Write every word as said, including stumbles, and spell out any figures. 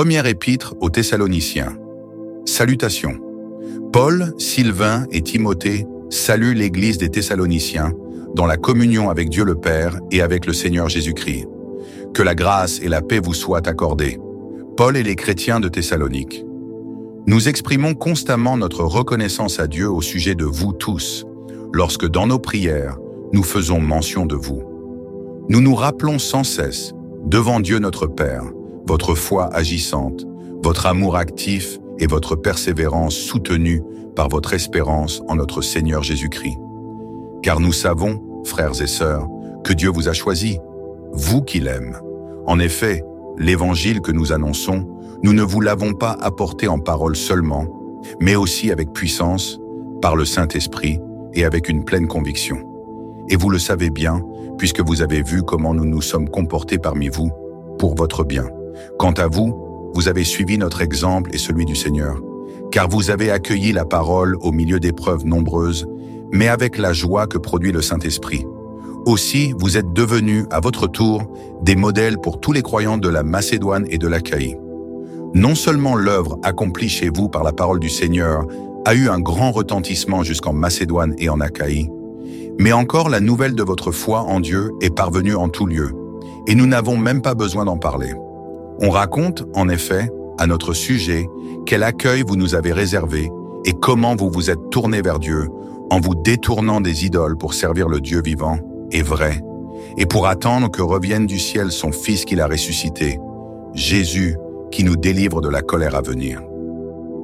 Première épître aux Thessaloniciens. Salutations. Paul, Sylvain et Timothée saluent l'Église des Thessaloniciens dans la communion avec Dieu le Père et avec le Seigneur Jésus-Christ. Que la grâce et la paix vous soient accordées. Paul et les chrétiens de Thessalonique. Nous exprimons constamment notre reconnaissance à Dieu au sujet de vous tous, lorsque dans nos prières, nous faisons mention de vous. Nous nous rappelons sans cesse, devant Dieu notre Père, votre foi agissante, votre amour actif et votre persévérance soutenue par votre espérance en notre Seigneur Jésus-Christ. Car nous savons, frères et sœurs, que Dieu vous a choisis, vous qui l'aimez. En effet, l'évangile que nous annonçons, nous ne vous l'avons pas apporté en parole seulement, mais aussi avec puissance, par le Saint-Esprit et avec une pleine conviction. Et vous le savez bien, puisque vous avez vu comment nous nous sommes comportés parmi vous, pour votre bien. Quant à vous, vous avez suivi notre exemple et celui du Seigneur, car vous avez accueilli la parole au milieu d'épreuves nombreuses, mais avec la joie que produit le Saint-Esprit. Aussi, vous êtes devenus, à votre tour, des modèles pour tous les croyants de la Macédoine et de l'Achaïe. Non seulement l'œuvre accomplie chez vous par la parole du Seigneur a eu un grand retentissement jusqu'en Macédoine et en Achaïe, mais encore la nouvelle de votre foi en Dieu est parvenue en tout lieu, et nous n'avons même pas besoin d'en parler. On raconte, en effet, à notre sujet, quel accueil vous nous avez réservé et comment vous vous êtes tournés vers Dieu en vous détournant des idoles pour servir le Dieu vivant et vrai, et pour attendre que revienne du ciel son Fils qu'il a ressuscité, Jésus, qui nous délivre de la colère à venir.